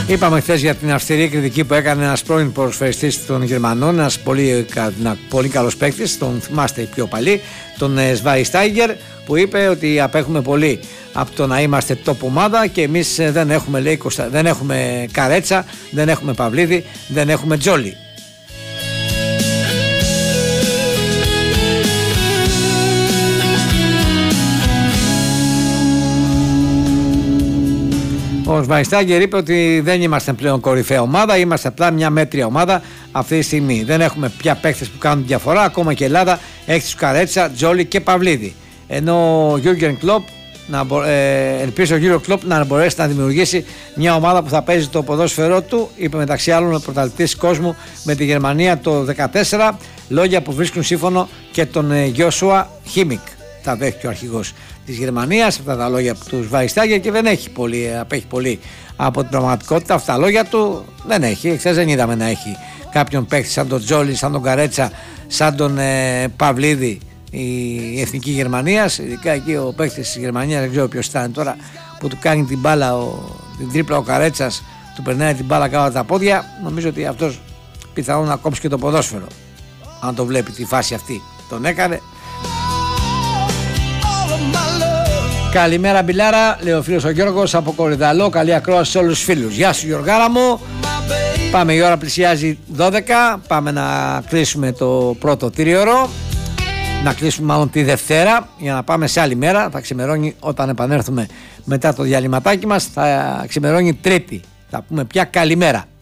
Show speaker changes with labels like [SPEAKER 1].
[SPEAKER 1] Είπαμε χθες για την αυστηρή κριτική που έκανε ένας πρώην ποδοσφαιριστής των Γερμανών, ένας πολύ καλός παίκτης, τον θυμάστε οι πιο παλιοί, τον Σβάιστάιγκερ, που είπε ότι απέχουμε πολύ από το να είμαστε top ομάδα και εμείς δεν έχουμε, λέει, δεν έχουμε Καρέτσα, δεν έχουμε Παυλίδη, δεν έχουμε Τζόλι. Ο Σβάιστάγκερ είπε ότι δεν είμαστε πλέον κορυφαία ομάδα, είμαστε απλά μια μέτρια ομάδα αυτή τη στιγμή. Δεν έχουμε πια παίκτες που κάνουν διαφορά, ακόμα και η Ελλάδα έχει τους Καρέτσα, Τζόλι και Παυλίδη. Ενώ ο Γιούργεν Κλοπ, ελπίζει ο Γιούργεν Κλοπ να μπορέσει να δημιουργήσει μια ομάδα που θα παίζει το ποδόσφαιρό του, είπε μεταξύ άλλων ο πρωταθλητής κόσμου με τη Γερμανία το 2014, λόγια που βρίσκουν σύμφωνο και τον Γιώσουα Χίμικ. Τα δέχτηκε ο αρχηγός της Γερμανίας, αυτά τα λόγια του Σβάιστάγκερ, και δεν έχει πολύ, απέχει πολύ από την πραγματικότητα. Αυτά τα λόγια του δεν έχει. Χθες δεν είδαμε να έχει κάποιον παίκτη σαν τον Τζόλι, σαν τον Καρέτσα, σαν τον Παυλίδη η εθνική Γερμανίας. Ειδικά εκεί ο παίκτης της Γερμανίας, δεν ξέρω ποιος ήταν τώρα, που του κάνει την μπάλα, την τρίπλα ο Καρέτσας, του περνάει την μπάλα κάτω από τα πόδια. Νομίζω ότι αυτός πιθανόν να κόψει και το ποδόσφαιρο, αν το βλέπει τη φάση αυτή. Τον έκανε. Καλημέρα Μπιλάρα, λέει ο φίλος ο Γιώργος από Κορυδαλό. Καλή ακρόαση σε όλους τους φίλους. Γεια σου Γιωργάρα μου. Πάμε, η ώρα πλησιάζει 12. Πάμε να κλείσουμε το πρώτο τρίωρο. Να κλείσουμε μάλλον τη Δευτέρα για να πάμε σε άλλη μέρα. Θα ξημερώνει όταν επανέλθουμε μετά το διαλυματάκι μας. Θα ξημερώνει Τρίτη. Θα πούμε πια καλημέρα.